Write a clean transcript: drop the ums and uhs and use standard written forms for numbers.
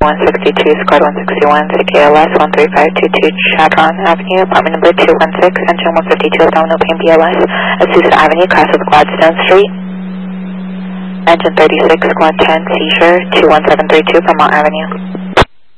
162, Squad 161, CKLS 13522 Chevron Avenue, apartment number 216, engine 152 abdominal pain BLS, Azusa Avenue, cross of Gladstone Street. Engine 36, Squad 10, seizure 21732 Vermont Avenue.